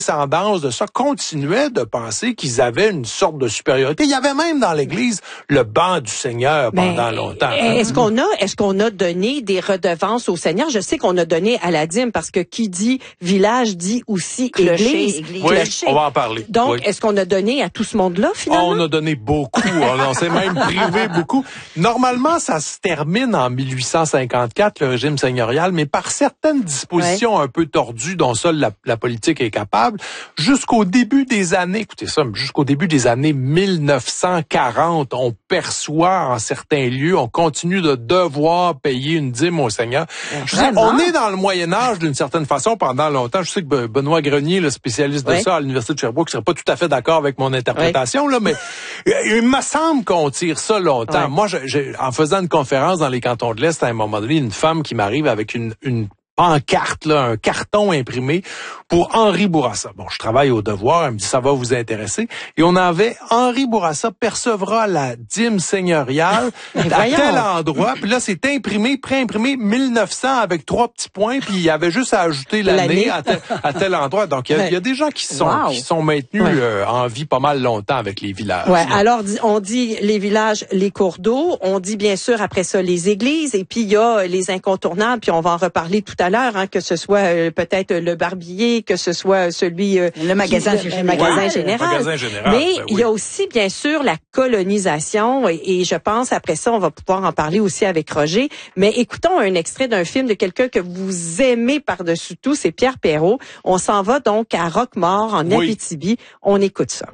descendance de ça continuaient de penser qu'ils avaient une sorte de supériorité. Il y avait même dans l'Église le banc du Seigneur pendant longtemps. Est-ce qu'on a donné des redevances au Seigneur? Je sais qu'on a donné à la dîme parce que qui dit village dit aussi Église. Oui, on va en parler. Donc, est-ce qu'on a donné à tout ce monde-là, finalement? On a donné beaucoup. On s'est même privé beaucoup. Normalement, ça se termine en 1854, le régime seigneurial, mais par certaines dispositions un peu tordues dont seule la politique est capable, jusqu'au début des années, écoutez ça, jusqu'au début des années 1940, on perçoit en certains lieux, on continue de devoir payer une dîme au Seigneur. Je veux dire, on est dans le Moyen-Âge d'une certaine façon pendant longtemps. Je sais que Benoît Grenier, le spécialiste de ça à l'Université de Sherbrooke, serait pas tout à fait d'accord avec mon interprétation, là, mais il me semble qu'on tire ça longtemps. Moi, en faisant une conférence dans les cantons de l'Est, à un moment donné, une femme qui m'arrive avec une pancarte, là, un carton imprimé pour Henri Bourassa. Bon, je travaille au Devoir, elle me dit ça va vous intéresser. Et on avait Henri Bourassa percevra la dîme seigneuriale à tel endroit. Puis là, c'est imprimé, préimprimé 1900 avec 3 petits points. Puis il y avait juste à ajouter l'année à tel endroit. Donc il y a des gens qui sont maintenus en vie pas mal longtemps avec les villages. Ouais. Alors on dit les villages, les cours d'eau. On dit bien sûr après ça les églises. Et puis il y a les incontournables. Puis on va en reparler tout à l'heure, que ce soit peut-être le barbier, que ce soit celui le magasin général. Mais il y a aussi bien sûr la colonisation et je pense après ça on va pouvoir en parler aussi avec Roger. Mais écoutons un extrait d'un film de quelqu'un que vous aimez par-dessus tout, c'est Pierre Perrault. On s'en va donc à Roquemaure en Abitibi. On écoute ça.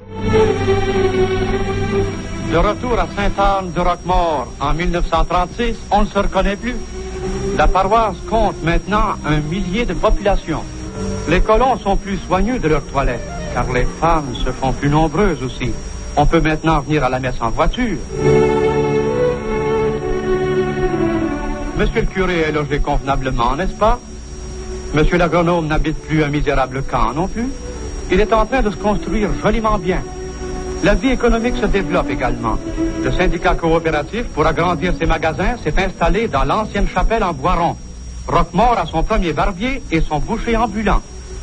De retour à Sainte-Anne de Roquemaure en 1936, on ne se reconnaît plus. La paroisse compte maintenant 1 millier de population. Les colons sont plus soigneux de leurs toilettes, car les femmes se font plus nombreuses aussi. On peut maintenant venir à la messe en voiture. Monsieur le curé est logé convenablement, n'est-ce pas? Monsieur l'agronome n'habite plus un misérable camp non plus. Il est en train de se construire joliment bien. La vie économique se développe également. Le syndicat coopératif, pour agrandir ses magasins, s'est installé dans l'ancienne chapelle en Boiron. Roquemaure a son premier barbier et son boucher ambulant.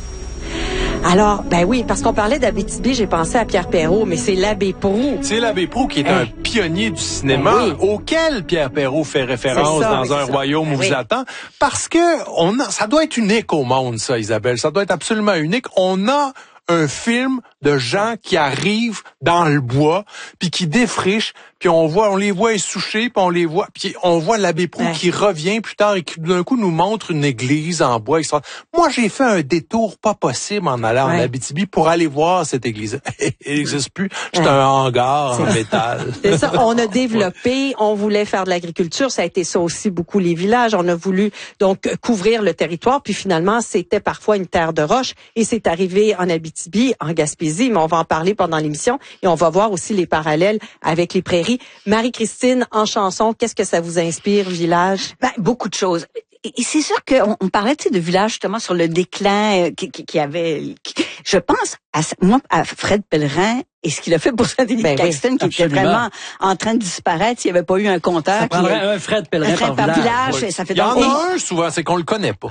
Alors, oui, parce qu'on parlait d'Abitibi, j'ai pensé à Pierre Perrault, mais c'est l'abbé Proulx. C'est l'abbé Proulx qui est un pionnier du cinéma auquel Pierre Perrault fait référence dans Un royaume où vous attend, parce que ça doit être unique au monde, ça, Isabelle. Ça doit être absolument unique. On a un film de gens qui arrivent dans le bois, puis qui défrichent, puis on les voit essouchés, puis on voit l'abbé Proulx qui revient plus tard et qui d'un coup nous montre une église en bois. Moi, j'ai fait un détour pas possible en allant en Abitibi pour aller voir cette église. Elle n'existe plus. C'est un hangar en métal. C'est ça. On a développé, on voulait faire de l'agriculture. Ça a été ça aussi beaucoup les villages. On a voulu donc couvrir le territoire, puis finalement, c'était parfois une terre de roche et c'est arrivé en Abitibi, en Gaspésie, mais on va en parler pendant l'émission et on va voir aussi les parallèles avec les prairies. Marie-Christine, en chanson, qu'est-ce que ça vous inspire, village? Beaucoup de choses. Et c'est sûr qu'on parlait de village justement sur le déclin qui avait... je pense à Fred Pellerin et ce qu'il a fait pour Saint-Denis Caxton, qui était vraiment en train de disparaître s'il n'y avait pas eu un compteur. Ça prendrait un Fred Pellerin par village. Oui. Ça fait Il y en a un souvent, c'est qu'on le connaît pas.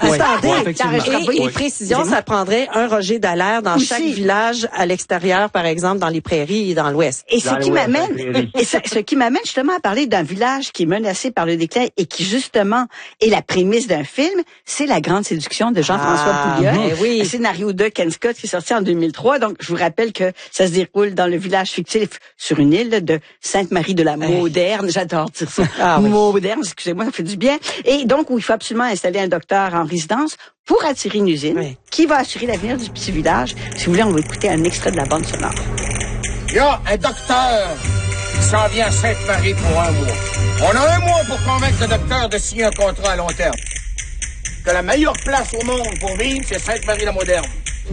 Et précision, ça prendrait un Roger Dallaire dans chaque village à l'extérieur, par exemple, dans les prairies et dans l'ouest. Et ce qui m'amène justement à parler d'un village qui est menacé par le déclin et qui justement est la prémisse d'un film, c'est La Grande Séduction de Jean-François Pouliot. Un scénario de Ken Scott qui est sorti en 2003. Donc, je vous rappelle que ça se déroule dans le village fictif sur une île de Sainte-Marie de la Moderne. J'adore dire ça. Moderne, excusez-moi, ça fait du bien. Et donc, où il faut absolument installer un docteur en résidence pour attirer une usine qui va assurer l'avenir du petit village. Si vous voulez, on va écouter un extrait de la bande sonore. Il y a un docteur qui s'en vient à Sainte-Marie pour 1 mois. On a 1 mois pour convaincre le docteur de signer un contrat à long terme. Que la meilleure place au monde pour vivre, c'est Sainte-Marie-la-Moderne.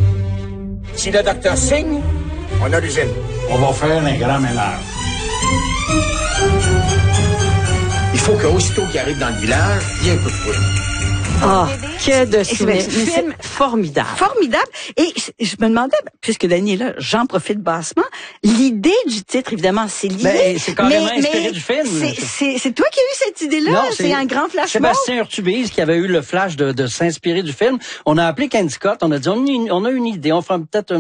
Si le docteur signe, on a l'usine. On va faire un grand ménage. Il faut qu'aussitôt qu'il arrive dans le village, il y ait un coup de poing. Que de souvenirs. Film formidable. Formidable. Et je me demandais, puisque Dany est là, j'en profite bassement, l'idée du titre, évidemment, c'est lié. Ben, c'est carrément inspiré du film. C'est toi qui as eu cette idée-là? Non, c'est un grand flash. Sébastien Urtubise qui avait eu le flash de s'inspirer du film. On a appelé Candy Scott, on a dit, on a une idée, on fera peut-être